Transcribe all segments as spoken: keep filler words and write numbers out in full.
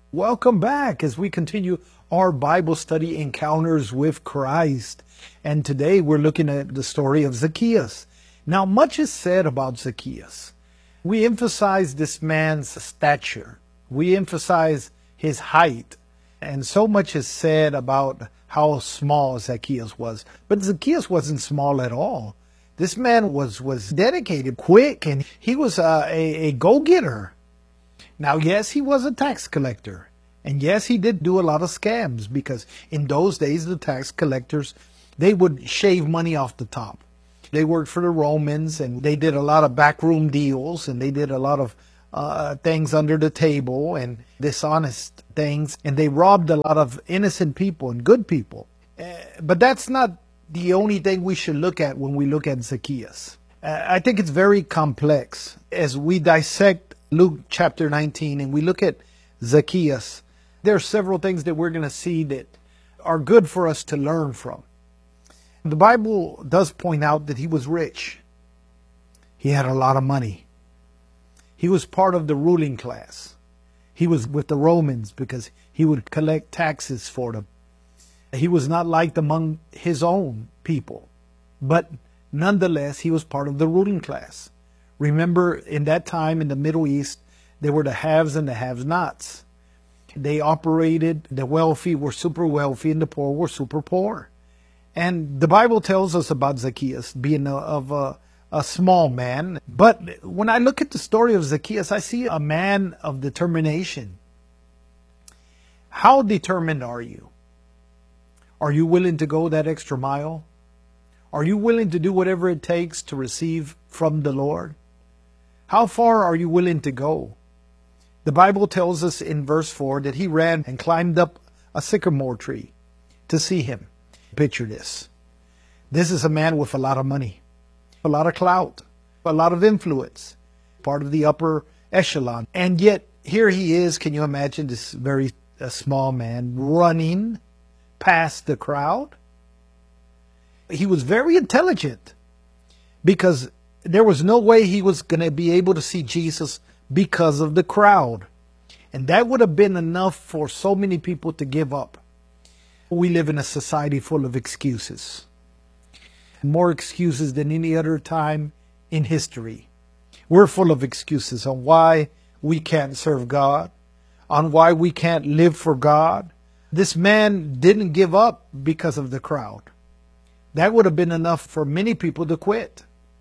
Welcome back as we continue our Bible study encounters with Christ. And today we're looking at the story of Zacchaeus. Now, much is said about Zacchaeus. We emphasize this man's stature. We emphasize his height. And so much is said about how small Zacchaeus was. But Zacchaeus wasn't small at all. This man was, was dedicated, quick, and he was a, a, a go-getter. Now, yes, he was a tax collector. And yes, he did do a lot of scams because in those days, the tax collectors, they would shave money off the top. They worked for the Romans and they did a lot of backroom deals and they did a lot of uh, things under the table and dishonest things. And they robbed a lot of innocent people and good people. Uh, but that's not the only thing we should look at when we look at Zacchaeus. Uh, I think it's very complex as we dissect Luke chapter nineteen and we look at Zacchaeus. There are several things that we're going to see that are good for us to learn from. The Bible does point out that he was rich. He had a lot of money. He was part of the ruling class. He was with the Romans because he would collect taxes for them. He was not liked among his own people, but nonetheless, he was part of the ruling class. Remember, in that time in the Middle East, there were the haves and the have-nots. They operated, the wealthy were super wealthy and the poor were super poor. And the Bible tells us about Zacchaeus being a, of a, a small man. But when I look at the story of Zacchaeus, I see a man of determination. How determined are you? Are you willing to go that extra mile? Are you willing to do whatever it takes to receive from the Lord? How far are you willing to go? The Bible tells us in verse four that he ran and climbed up a sycamore tree to see him. Picture this. This is a man with a lot of money, a lot of clout, a lot of influence, part of the upper echelon. And yet here he is, can you imagine this very uh, small man running past the crowd? He was very intelligent because there was no way he was going to be able to see Jesus because of the crowd. And that would have been enough for so many people to give up. We live in a society full of excuses. More excuses than any other time in history. We're full of excuses on why we can't serve God, on why we can't live for God. This man didn't give up because of the crowd. That would have been enough for many people to quit.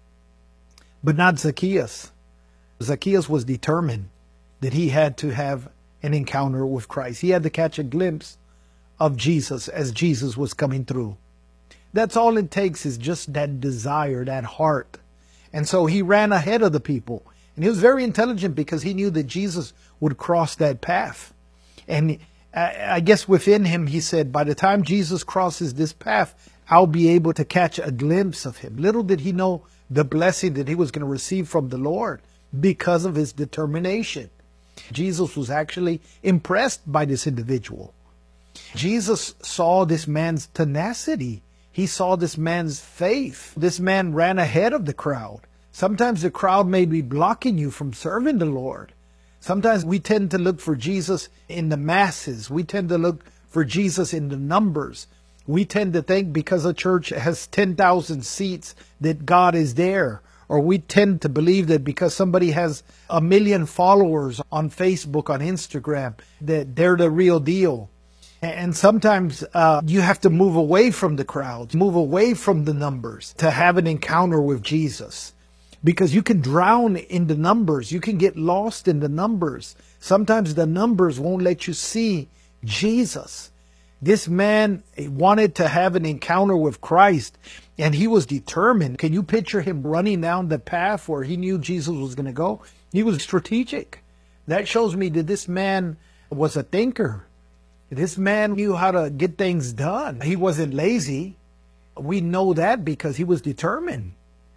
But not Zacchaeus. Zacchaeus was determined that he had to have an encounter with Christ. He had to catch a glimpse of Jesus as Jesus was coming through. That's all it takes is just that desire, that heart. And so he ran ahead of the people. And he was very intelligent because he knew that Jesus would cross that path. And I guess within him, he said, by the time Jesus crosses this path, I'll be able to catch a glimpse of him. Little did he know the blessing that he was going to receive from the Lord because of his determination. Jesus was actually impressed by this individual. Jesus saw this man's tenacity. He saw this man's faith. This man ran ahead of the crowd. Sometimes the crowd may be blocking you from serving the Lord. Sometimes we tend to look for Jesus in the masses. We tend to look for Jesus in the numbers. We tend to think because a church has ten thousand seats that God is there. Or we tend to believe that because somebody has a million followers on Facebook, on Instagram, that they're the real deal. And sometimes uh, you have to move away from the crowd, move away from the numbers to have an encounter with Jesus. Because you can drown in the numbers. You can get lost in the numbers. Sometimes the numbers won't let you see Jesus. This man wanted to have an encounter with Christ, and he was determined. Can you picture him running down the path where he knew Jesus was going to go? He was strategic. That shows me that this man was a thinker. This man knew how to get things done. He wasn't lazy. We know that because he was determined.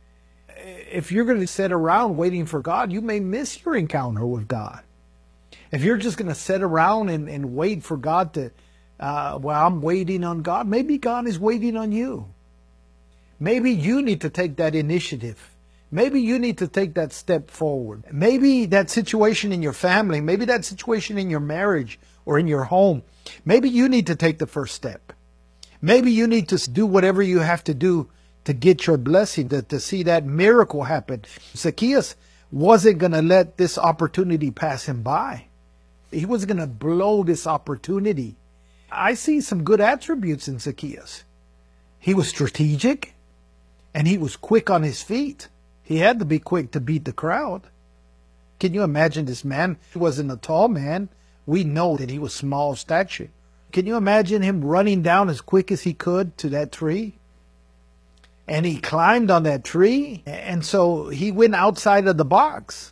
If you're going to sit around waiting for God, you may miss your encounter with God. If you're just going to sit around and, and wait for God to, uh, well, I'm waiting on God. Maybe God is waiting on you. Maybe you need to take that initiative. Maybe you need to take that step forward. Maybe that situation in your family, maybe that situation in your marriage or in your home, maybe you need to take the first step. Maybe you need to do whatever you have to do to get your blessing, to, to see that miracle happen. Zacchaeus wasn't going to let this opportunity pass him by. He was going to blow this opportunity. I see some good attributes in Zacchaeus. He was strategic and he was quick on his feet. He had to be quick to beat the crowd. Can you imagine this man? He wasn't a tall man. We know that he was small of stature. Can you imagine him running down as quick as he could to that tree? And he climbed on that tree, and so he went outside of the box.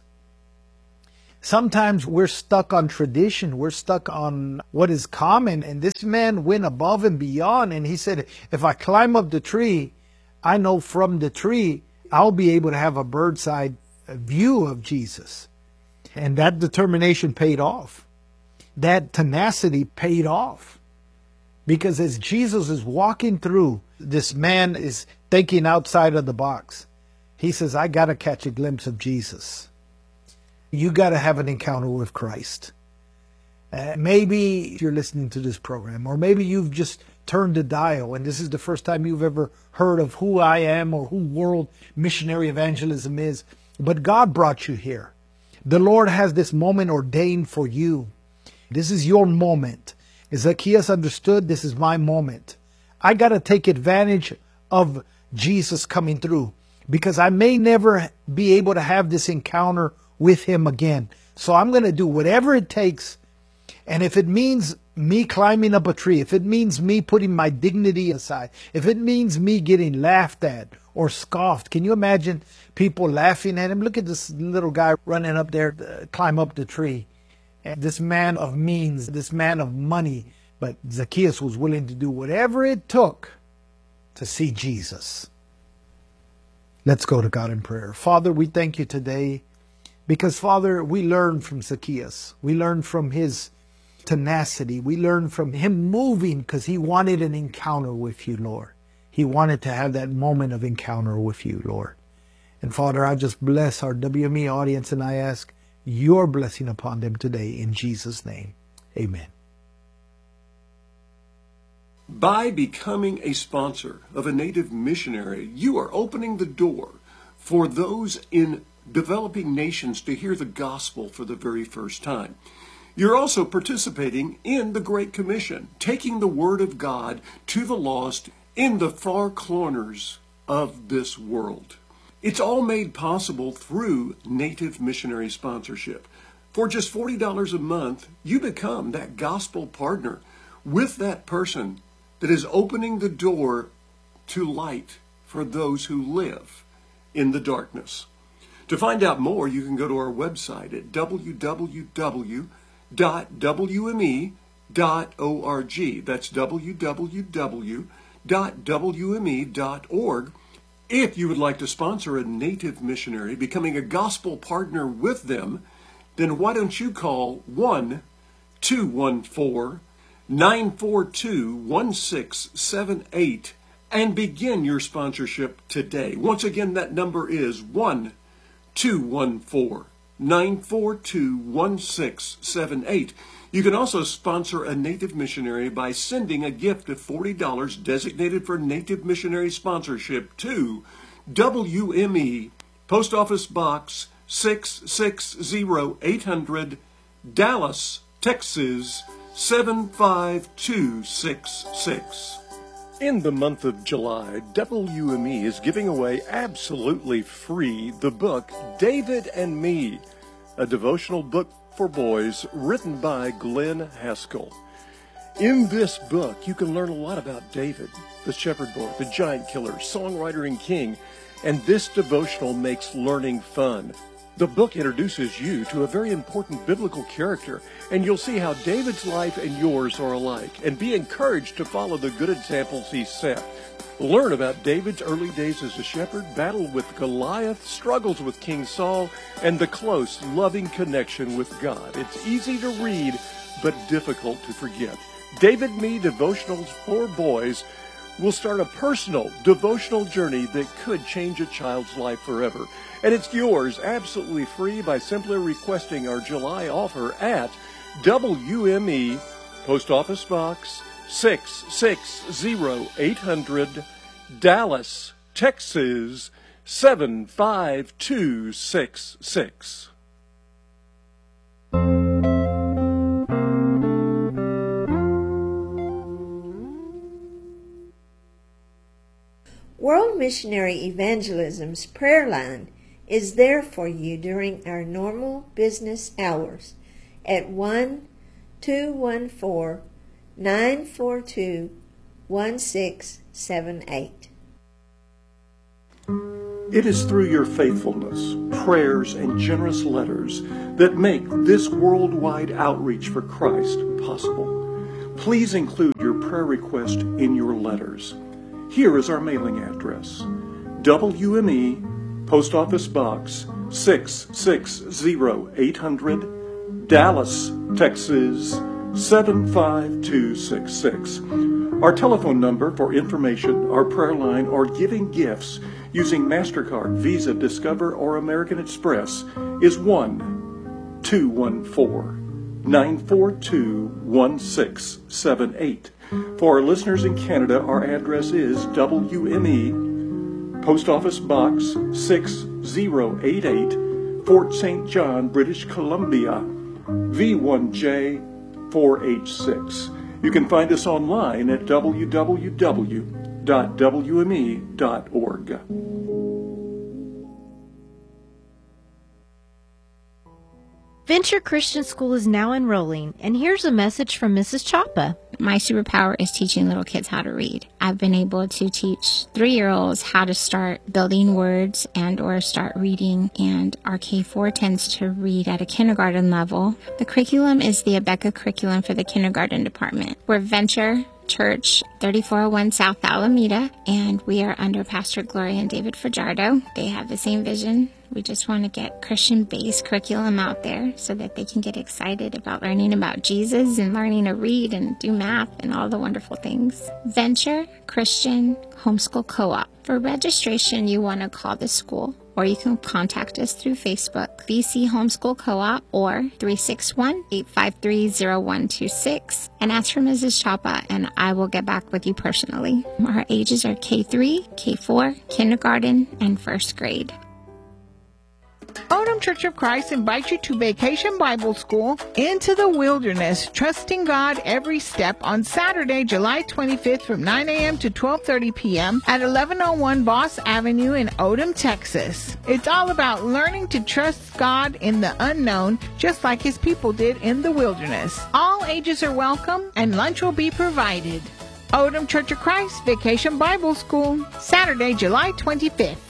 Sometimes we're stuck on tradition. We're stuck on what is common. And this man went above and beyond. And he said, if I climb up the tree, I know from the tree, I'll be able to have a bird's eye view of Jesus. And that determination paid off. That tenacity paid off. Because as Jesus is walking through, this man is thinking outside of the box. He says, I got to catch a glimpse of Jesus. You got to have an encounter with Christ. Uh, maybe you're listening to this program, or maybe you've just turned the dial and this is the first time you've ever heard of who I am or who World Missionary Evangelism is. But God brought you here. The Lord has this moment ordained for you. This is your moment. Zacchaeus understood, this is my moment. I got to take advantage of Jesus coming through, because I may never be able to have this encounter with him again. So I'm going to do whatever it takes. And if it means me climbing up a tree, if it means me putting my dignity aside, if it means me getting laughed at or scoffed, can you imagine people laughing at him? Look at this little guy running up there to climb up the tree. And this man of means, this man of money. But Zacchaeus was willing to do whatever it took to see Jesus. Let's go to God in prayer. Father, we thank you today because, Father, we learned from Zacchaeus. We learned from his tenacity. We learned from him moving because he wanted an encounter with you, Lord. He wanted to have that moment of encounter with you, Lord. And Father, I just bless our W M E audience and I ask your blessing upon them today in Jesus' name. Amen. By becoming a sponsor of a Native missionary, you are opening the door for those in developing nations to hear the gospel for the very first time. You're also participating in the Great Commission, taking the word of God to the lost in the far corners of this world. It's all made possible through Native missionary sponsorship. For just forty dollars a month, you become that gospel partner with that person that is opening the door to light for those who live in the darkness. To find out more, you can go to our website at w w w dot w m e dot org. That's w w w dot w m e dot org. If you would like to sponsor a Native missionary, becoming a gospel partner with them, then why don't you call one two one four, nine four two, one six seven eight and begin your sponsorship today. Once again, that number is one two one four, nine four two, one six seven eight. You can also sponsor a Native missionary by sending a gift of forty dollars designated for Native missionary sponsorship to W M E, Post Office Box six six zero eight hundred, Dallas, Texas seven five two six six. In the month of July, W M E is giving away absolutely free the book David and Me, a devotional book for boys written by Glenn Haskell. In this book, you can learn a lot about David, the shepherd boy, the giant killer, songwriter, and king, and this devotional makes learning fun. The book introduces you to a very important biblical character, and you'll see how David's life and yours are alike, and be encouraged to follow the good examples he set. Learn about David's early days as a shepherd, battle with Goliath, struggles with King Saul, and the close, loving connection with God. It's easy to read, but difficult to forget. David Me Devotionals for Boys we'll start a personal, devotional journey that could change a child's life forever. And it's yours absolutely free by simply requesting our July offer at W M E, Post Office Box six six zero eight hundred, Dallas, Texas seven five two six six. World Missionary Evangelism's prayer line is there for you during our normal business hours at one two one four, nine four two, one six seven eight. It is through your faithfulness, prayers, and generous letters that make this worldwide outreach for Christ possible. Please include your prayer request in your letters. Here is our mailing address: W M E, Post Office Box six six zero eight hundred, Dallas, Texas seven five two six six. Our telephone number for information, our prayer line, or giving gifts using MasterCard, Visa, Discover, or American Express is one two one four, nine four two, one six seven eight. For our listeners in Canada, our address is W M E, Post Office Box six zero eight eight, Fort Saint John, British Columbia, V one J four H six. You can find us online at w w w dot w m e dot org. Venture Christian School is now enrolling, and here's a message from Missus Chapa. My superpower is teaching little kids how to read. I've been able to teach three-year-olds how to start building words and or start reading, and our K four tends to read at a kindergarten level. The curriculum is the Abeka curriculum for the kindergarten department. We're Venture Church, thirty-four oh one South Alameda, and we are under Pastor Gloria and David Fajardo. They have the same vision. We just want to get Christian-based curriculum out there so that they can get excited about learning about Jesus and learning to read and do math and all the wonderful things. Venture Christian Homeschool Co-op. For registration, you want to call the school, or you can contact us through Facebook, V C Homeschool Co-op, or three six one, eight five three, zero one two six, and ask for Missus Chapa, and I will get back with you personally. Our ages are K three, K four, kindergarten, and first grade. Odom Church of Christ invites you to Vacation Bible School into the wilderness, trusting God every step, on Saturday, July twenty-fifth from nine a.m. to twelve thirty p.m. at eleven oh one Boss Avenue in Odom, Texas. It's all about learning to trust God in the unknown, just like his people did in the wilderness. All ages are welcome, and lunch will be provided. Odom Church of Christ Vacation Bible School, Saturday, July twenty-fifth.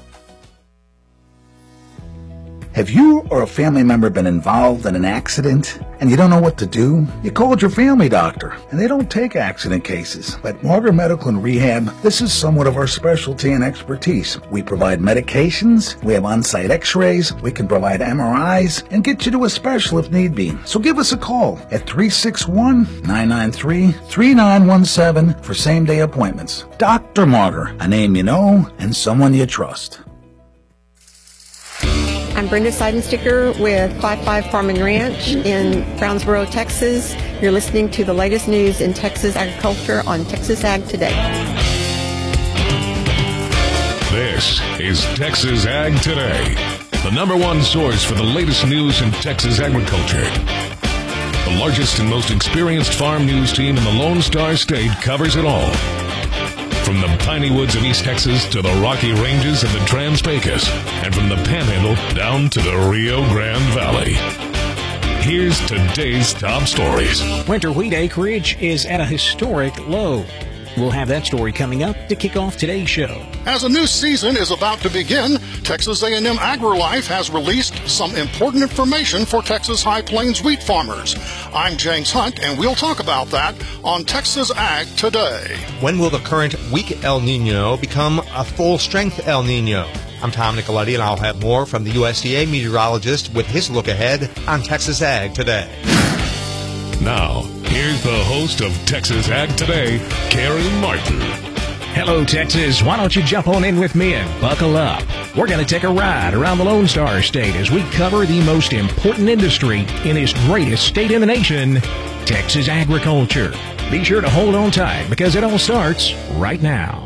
Have you or a family member been involved in an accident and you don't know what to do? You called your family doctor, and they don't take accident cases. At Margaret Medical and Rehab, this is somewhat of our specialty and expertise. We provide medications, we have on-site x-rays, we can provide M R Is, and get you to a special if need be. So give us a call at three six one, nine nine three, three nine one seven for same-day appointments. Doctor Margaret, a name you know and someone you trust. I'm Brenda Seidensticker with five five Farm and Ranch in Brownsboro, Texas. You're listening to the latest news in Texas agriculture on Texas Ag Today. This is Texas Ag Today, the number one source for the latest news in Texas agriculture. The largest and most experienced farm news team in the Lone Star State covers it all. From the piney woods of East Texas to the Rocky Ranges of the Trans-Pecos, and from the Panhandle down to the Rio Grande Valley. Here's today's top stories. Winter wheat acreage is at a historic low. We'll have that story coming up to kick off today's show. As a new season is about to begin, Texas A and M AgriLife has released some important information for Texas High Plains wheat farmers. I'm James Hunt, and we'll talk about that on Texas Ag Today. When will the current weak El Nino become a full-strength El Nino? I'm Tom Nicoletti, and I'll have more from the U S D A meteorologist with his look ahead on Texas Ag Today. Now, here's the host of Texas Ag Today, Carrie Martin. Hello, Texas. Why don't you jump on in with me and buckle up? We're going to take a ride around the Lone Star State as we cover the most important industry in this greatest state in the nation, Texas agriculture. Be sure to hold on tight because it all starts right now.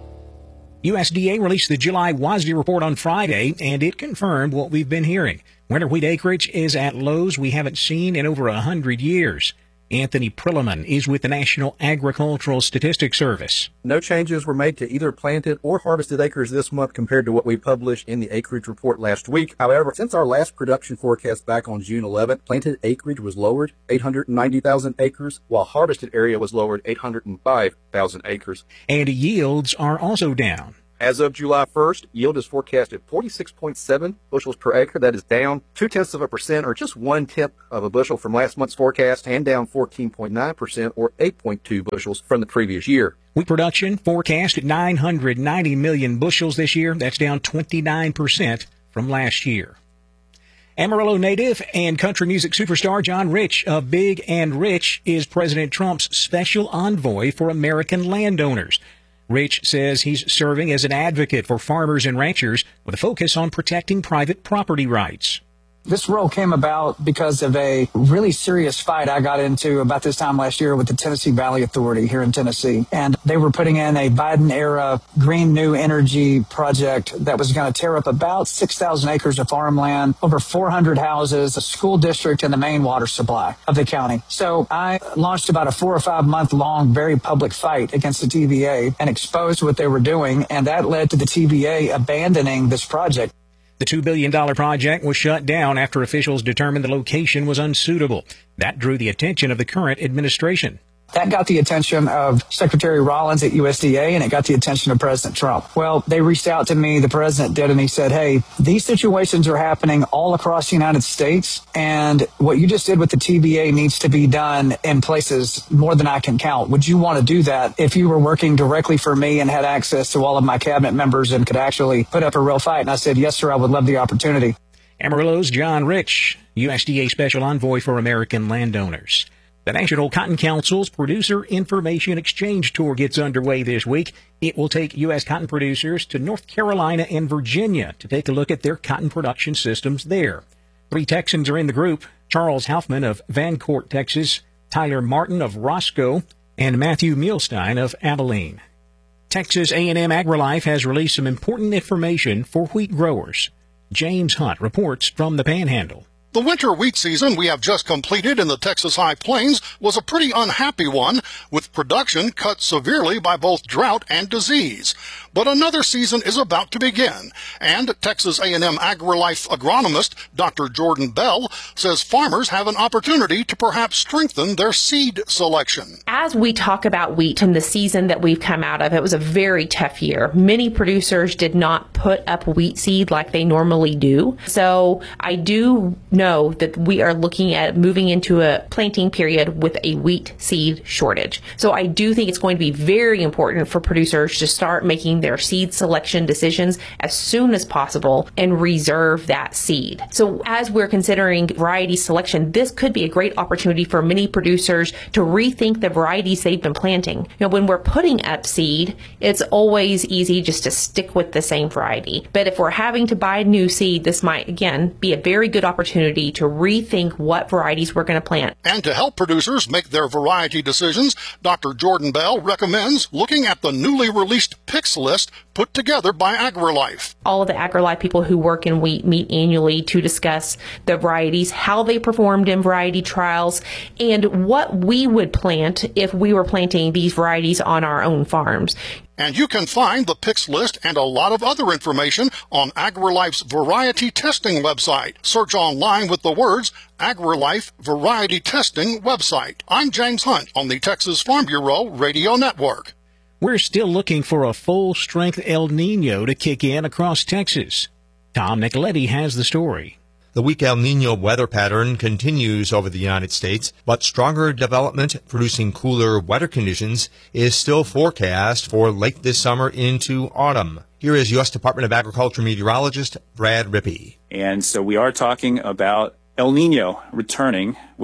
U S D A released the July WASDE report on Friday, and it confirmed what we've been hearing. Winter wheat acreage is at lows we haven't seen in over a hundred years. Anthony Prilliman is with the National Agricultural Statistics Service. No changes were made to either planted or harvested acres this month compared to what we published in the acreage report last week. However, since our last production forecast back on June eleventh, planted acreage was lowered eight hundred ninety thousand acres, while harvested area was lowered eight hundred five thousand acres. And yields are also down. As of July first, yield is forecasted forty-six point seven bushels per acre. That is down two-tenths of a percent, or just one-tenth of a bushel from last month's forecast, and down fourteen point nine percent, or eight point two bushels from the previous year. Wheat production forecast at nine hundred ninety million bushels this year. That's down twenty-nine percent from last year. Amarillo native and country music superstar John Rich of Big and Rich is President Trump's special envoy for American landowners. Rich says he's serving as an advocate for farmers and ranchers with a focus on protecting private property rights. This role came about because of a really serious fight I got into about this time last year with the Tennessee Valley Authority here in Tennessee. And they were putting in a Biden-era green new energy project that was going to tear up about six thousand acres of farmland, over four hundred houses, a school district, and the main water supply of the county. So I launched about a four or five month long, very public fight against the T V A and exposed what they were doing. And that led to the T V A abandoning this project. The two billion dollars project was shut down after officials determined the location was unsuitable. That drew the attention of the current administration. That got the attention of Secretary Rollins at U S D A, and it got the attention of President Trump. Well, they reached out to me, the president did, and he said, hey, these situations are happening all across the United States, and what you just did with the T V A needs to be done in places more than I can count. Would you want to do that if you were working directly for me and had access to all of my cabinet members and could actually put up a real fight? And I said, yes, sir, I would love the opportunity. Amarillo's John Rich, U S D A Special Envoy for American Landowners. The National Cotton Council's Producer Information Exchange Tour gets underway this week. It will take U S cotton producers to North Carolina and Virginia to take a look at their cotton production systems there. Three Texans are in the group: Charles Hoffman of Vancourt, Texas, Tyler Martin of Roscoe, and Matthew Mielstein of Abilene. Texas A and M AgriLife has released some important information for wheat growers. James Hunt reports from the Panhandle. The winter wheat season we have just completed in the Texas High Plains was a pretty unhappy one, with production cut severely by both drought and disease. But another season is about to begin, and Texas A and M AgriLife agronomist Doctor Jordan Bell says farmers have an opportunity to perhaps strengthen their seed selection. As we talk about wheat and the season that we've come out of, it was a very tough year. Many producers did not put up wheat seed like they normally do. So I do know know that we are looking at moving into a planting period with a wheat seed shortage. So I do think it's going to be very important for producers to start making their seed selection decisions as soon as possible and reserve that seed. So as we're considering variety selection, this could be a great opportunity for many producers to rethink the varieties they've been planting. You know, when we're putting up seed, it's always easy just to stick with the same variety. But if we're having to buy new seed, this might, again, be a very good opportunity to rethink what varieties we're going to plant. And to help producers make their variety decisions, Doctor Jordan Bell recommends looking at the newly released picks list put together by AgriLife. All of the AgriLife people who work in wheat meet annually to discuss the varieties, how they performed in variety trials, and what we would plant if we were planting these varieties on our own farms. And you can find the picks list and a lot of other information on AgriLife's variety testing website. Search online with the words AgriLife Variety Testing website. I'm James Hunt on the Texas Farm Bureau Radio Network. We're still looking for a full-strength El Nino to kick in across Texas. Tom Nicoletti has the story. The weak El Nino weather pattern continues over the United States, but stronger development producing cooler, wetter conditions is still forecast for late this summer into autumn. Here is U S Department of Agriculture meteorologist Brad Rippey. And so we are talking about El Nino returning, which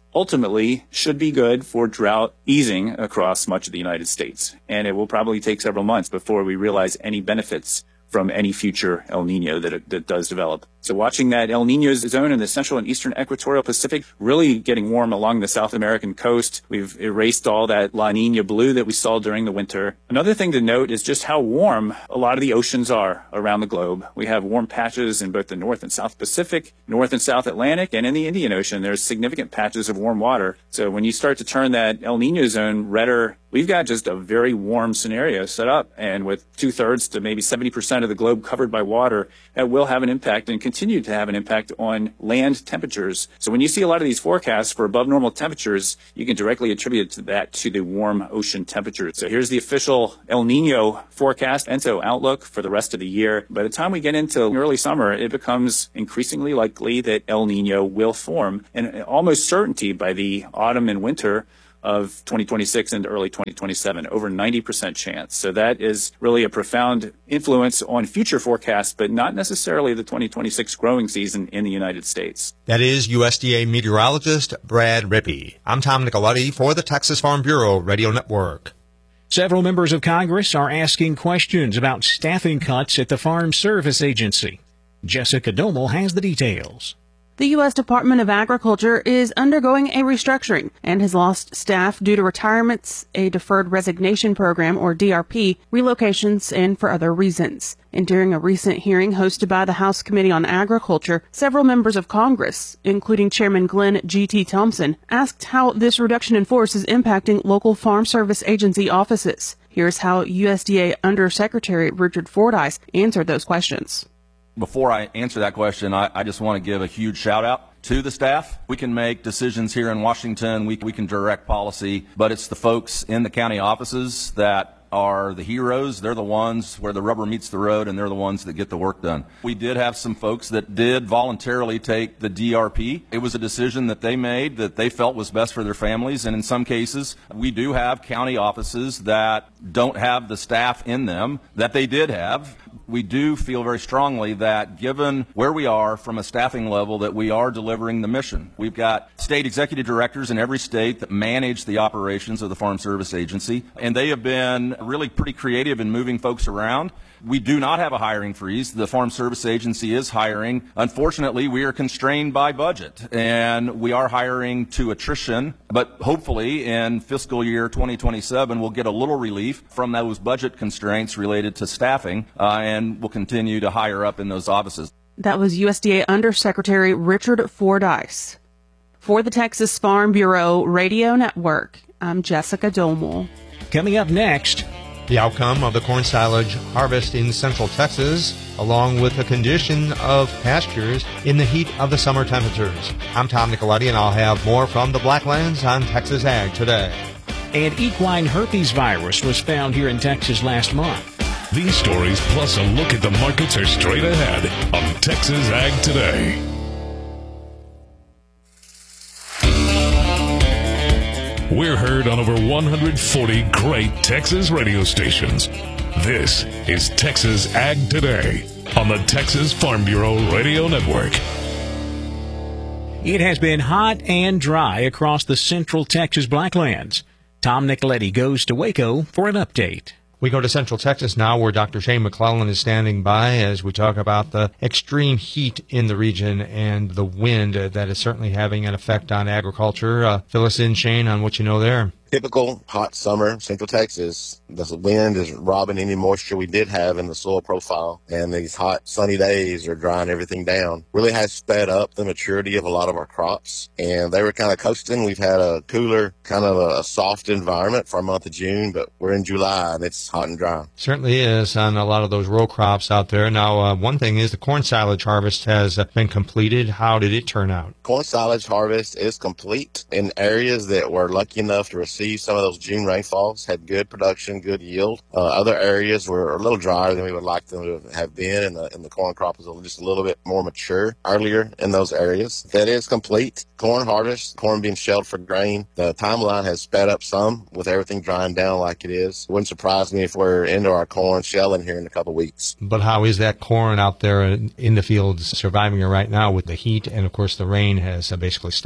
ultimately should be good for drought easing across much of the United States. And it will probably take several months before we realize any benefits from any future El Nino that, that does develop. So watching that El Nino zone in the central and eastern equatorial Pacific really getting warm along the South American coast. We've erased all that La Nina blue that we saw during the winter. Another thing to note is just how warm a lot of the oceans are around the globe. We have warm patches in both the North and South Pacific, North and South Atlantic, and in the Indian Ocean, there's significant patches of warm water. So when you start to turn that El Nino zone redder, we've got just a very warm scenario set up. And with two-thirds to maybe seventy percent of the globe covered by water, that will have an impact and continue to have an impact on land temperatures. So when you see a lot of these forecasts for above normal temperatures, you can directly attribute to that to the warm ocean temperatures. So here's the official El Nino forecast and so outlook for the rest of the year. By the time we get into early summer, it becomes increasingly likely that El Nino will form, and almost certainty by the autumn and winter of twenty twenty-six into early twenty twenty-seven, over ninety percent chance. So that is really a profound influence on future forecasts, but not necessarily the twenty twenty-six growing season in the United States. That is U S D A meteorologist Brad Rippey. I'm Tom Nicoletti for the Texas Farm Bureau Radio Network. Several members of Congress are asking questions about staffing cuts at the Farm Service Agency. Jessica Domel has the details. The U S Department of Agriculture is undergoing a restructuring and has lost staff due to retirements, a deferred resignation program, or D R P, relocations, and for other reasons. And during a recent hearing hosted by the House Committee on Agriculture, several members of Congress, including Chairman Glenn G T Thompson, asked how this reduction in force is impacting local Farm Service Agency offices. Here's how U S D A Undersecretary Richard Fordyce answered those questions. Before I answer that question, I, I just want to give a huge shout out to the staff. We can make decisions here in Washington, we, we can direct policy, but it's the folks in the county offices that are the heroes. They're the ones where the rubber meets the road, and they're the ones that get the work done. We did have some folks that did voluntarily take the D R P. It was a decision that they made that they felt was best for their families, and in some cases, we do have county offices that don't have the staff in them that they did have. We do feel very strongly that given where we are from a staffing level, that we are delivering the mission. We've got state executive directors in every state that manage the operations of the Farm Service Agency, and they have been really pretty creative in moving folks around. We do not have a hiring freeze. The Farm Service Agency is hiring. Unfortunately, we are constrained by budget, and we are hiring to attrition. But hopefully, in fiscal year twenty twenty-seven, we'll get a little relief from those budget constraints related to staffing, uh, and we'll continue to hire up in those offices. That was U S D A Undersecretary Richard Fordyce. For the Texas Farm Bureau Radio Network, I'm Jessica Domel. Coming up next, the outcome of the corn silage harvest in central Texas, along with the condition of pastures in the heat of the summer temperatures. I'm Tom Nicoletti, and I'll have more from the Blacklands on Texas Ag Today. And equine herpes virus was found here in Texas last month. These stories, plus a look at the markets, are straight ahead on Texas Ag Today. We're heard on over one hundred forty great Texas radio stations. This is Texas Ag Today on the Texas Farm Bureau Radio Network. It has been hot and dry across the central Texas Blacklands. Tom Nicoletti goes to Waco for an update. We go to Central Texas now, where Doctor Shane McClellan is standing by as we talk about the extreme heat in the region and the wind uh, that is certainly having an effect on agriculture. Uh, fill us in, Shane, on what you know there. Typical hot summer, Central Texas. The wind is robbing any moisture we did have in the soil profile, and these hot, sunny days are drying everything down. Really has sped up the maturity of a lot of our crops, and they were kind of coasting. We've had a cooler, kind of a soft environment for our month of June, but we're in July, and it's hot and dry. Certainly is on a lot of those row crops out there. Now, uh, one thing is the corn silage harvest has uh, been completed. How did it turn out? Corn silage harvest is complete in areas that were lucky enough to receive some of those June rainfalls, had good production, good yield. Uh, other areas were a little drier than we would like them to have been, and the, and the corn crop was just a little bit more mature earlier in those areas. That is complete. Corn harvest, corn being shelled for grain. The timeline has sped up some with everything drying down like it is. It wouldn't surprise me if we're into our corn shelling here in a couple of weeks. But how is that corn out there in the fields surviving right now with the heat, and of course the rain has basically stopped?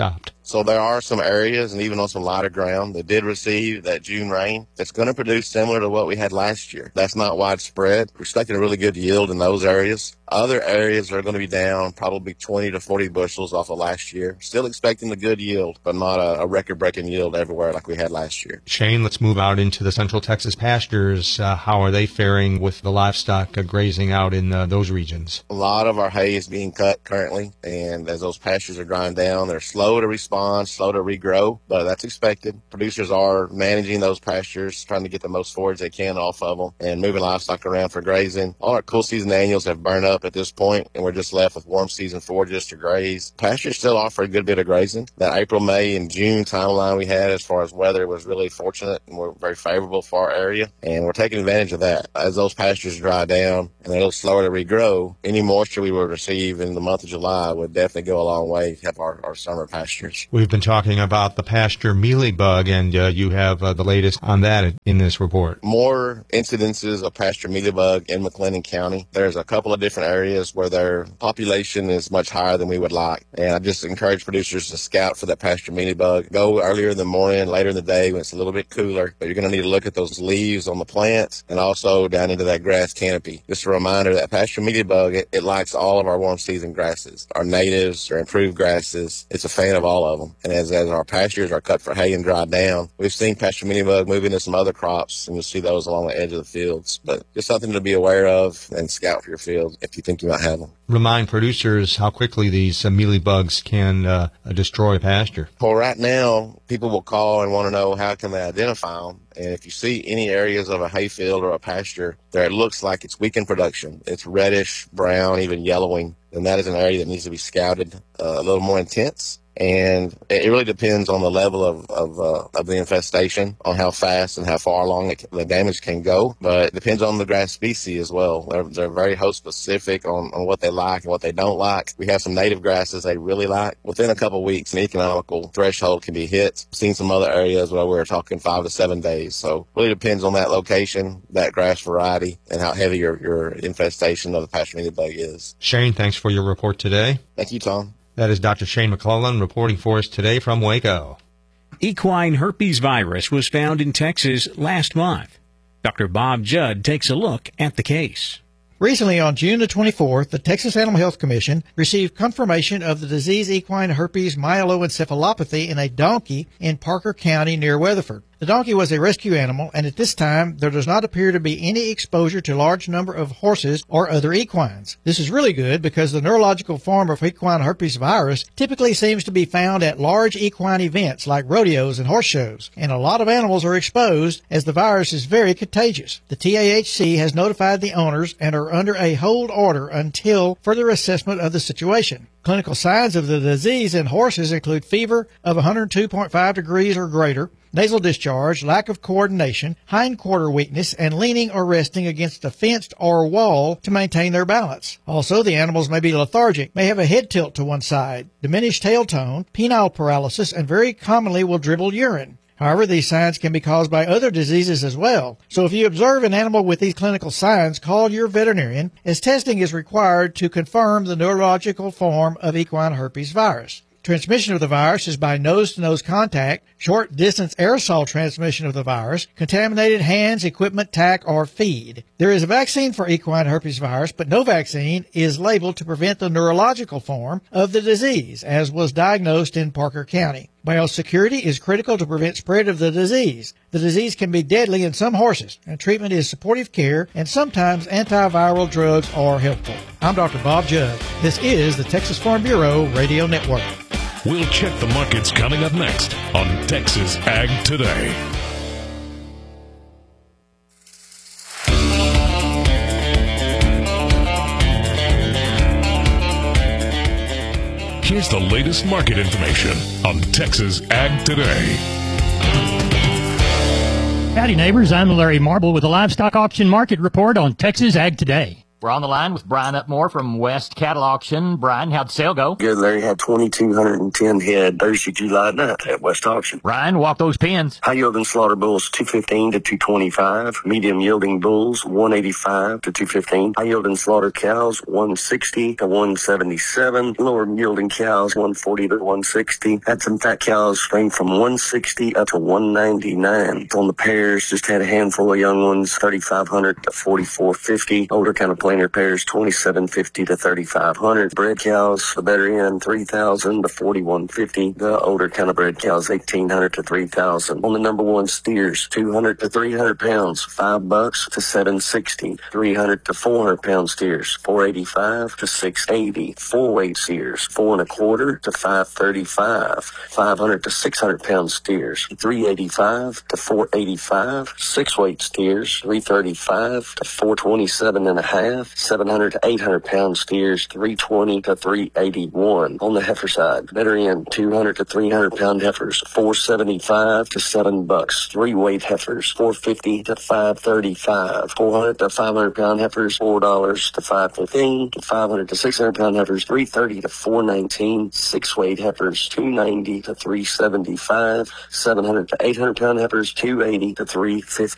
So there are some areas, and even on some lighter ground, that did receive that June rain that's going to produce similar to what we had last year. That's not widespread. We're expecting a really good yield in those areas. Other areas are going to be down probably twenty to forty bushels off of last year. Still expecting a good yield, but not a, a record-breaking yield everywhere like we had last year. Shane, let's move out into the Central Texas pastures. Uh, how are they faring with the livestock uh, grazing out in uh, those regions? A lot of our hay is being cut currently, and as those pastures are drying down, they're slow to respond, slow to regrow, but that's expected. Producers are managing those pastures, trying to get the most forage they can off of them, and moving livestock around for grazing. All our cool season annuals have burned up at this point, and we're just left with warm season forages to graze. Pastures still offer a good bit of grazing. That April, May, and June timeline we had as far as weather was really fortunate, and we're very favorable for our area, and we're taking advantage of that. As those pastures dry down and they're a little slower to regrow, any moisture we would receive in the month of July would definitely go a long way to help our, our summer pastures. We've been talking about the pasture mealybug, and uh, you have uh, the latest on that in this report. More incidences of pasture mealybug in McLennan County. There's a couple of different areas where their population is much higher than we would like, and I just encourage producers to scout for that pasture mealybug. Go earlier in the morning, later in the day when it's a little bit cooler, but you're going to need to look at those leaves on the plants and also down into that grass canopy. Just a reminder that pasture mealybug, it, it likes all of our warm season grasses, our natives, our improved grasses. It's a fan of all of them, and as, as our pastures are cut for hay and dried down, we've seen pasture mealybug move into some other crops, and you'll see those along the edge of the fields. But just something to be aware of and scout for your field if you think you might have them. Remind producers how quickly these uh, mealybugs can uh, destroy a pasture. Well, right now, people will call and want to know how can they identify them. And if you see any areas of a hayfield or a pasture that it looks like it's weak in production, it's reddish, brown, even yellowing, then that is an area that needs to be scouted uh, a little more intense. And it really depends on the level of of, uh, of the infestation, on how fast and how far along it can, the damage can go. But it depends on the grass species as well. They're, they're very host specific on, on what they like and what they don't like. We have some native grasses they really like. Within a couple of weeks, an economical threshold can be hit. I've seen some other areas where we're talking five to seven days. So it really depends on that location, that grass variety, and how heavy your, your infestation of the pasture mealybug is. Shane, thanks for your report today. Thank you, Tom. That is Doctor Shane McClellan reporting for us today from Waco. Equine herpes virus was found in Texas last month. Doctor Bob Judd takes a look at the case. Recently, on June the twenty-fourth, the Texas Animal Health Commission received confirmation of the disease equine herpes myeloencephalopathy in a donkey in Parker County near Weatherford. The donkey was a rescue animal, and at this time, there does not appear to be any exposure to large number of horses or other equines. This is really good because the neurological form of equine herpes virus typically seems to be found at large equine events like rodeos and horse shows, and a lot of animals are exposed as the virus is very contagious. The T A H C has notified the owners and are under a hold order until further assessment of the situation. Clinical signs of the disease in horses include fever of one hundred two point five degrees or greater, nasal discharge, lack of coordination, hindquarter weakness, and leaning or resting against a fence or wall to maintain their balance. Also, the animals may be lethargic, may have a head tilt to one side, diminished tail tone, penile paralysis, and very commonly will dribble urine. However, these signs can be caused by other diseases as well. So if you observe an animal with these clinical signs, call your veterinarian, as testing is required to confirm the neurological form of equine herpes virus. Transmission of the virus is by nose-to-nose contact, short-distance aerosol transmission of the virus, contaminated hands, equipment, tack, or feed. There is a vaccine for equine herpes virus, but no vaccine is labeled to prevent the neurological form of the disease, as was diagnosed in Parker County. Biosecurity is critical to prevent spread of the disease. The disease can be deadly in some horses, and treatment is supportive care, and sometimes antiviral drugs are helpful. I'm Doctor Bob Judd. This is the Texas Farm Bureau Radio Network. We'll check the markets coming up next on Texas Ag Today. Here's the latest market information on Texas Ag Today. Howdy, neighbors. I'm Larry Marble with the Livestock Auction Market Report on Texas Ag Today. We're on the line with Brian Upmore from West Cattle Auction. Brian, how'd the sale go? Good, Larry. Had two thousand two hundred ten head Thursday, July ninth at West Auction. Brian, walk those pins. High yielding slaughter bulls two fifteen to two twenty-five. Medium yielding bulls one eighty-five to two fifteen. High yielding slaughter cows one sixty to one seventy-seven. Lower yielding cows one forty to one sixty. Had some fat cows range from one sixty up to one ninety-nine. On the pairs, just had a handful of young ones, thirty-five hundred to forty-four fifty. Older kind of plainer pairs, twenty-seven fifty to thirty-five hundred. Bred cows, the better end, three thousand to forty-one fifty. The older kind of bred cows, eighteen hundred to three thousand. On the number one steers, two hundred to three hundred pounds, five bucks to seven sixty. three hundred to four hundred pound steers, four eighty-five to six eighty. Four weight steers, four and a quarter to five thirty-five. five hundred to six hundred pound steers, three eighty-five to four eighty-five. Six weight steers, three thirty-five to four twenty-seven and a half. seven hundred to eight hundred pound steers, three twenty to three eighty-one. On the heifer side, better end, two hundred to three hundred pound heifers, four seventy-five to seven bucks. Three weight heifers, four fifty to five thirty-five. four hundred to five hundred pound heifers, four dollars to five fifteen. five hundred to six hundred pound heifers, three thirty to four nineteen. Six weight heifers, two ninety to three seventy-five. seven hundred to eight hundred pound heifers, two eighty to three fifty.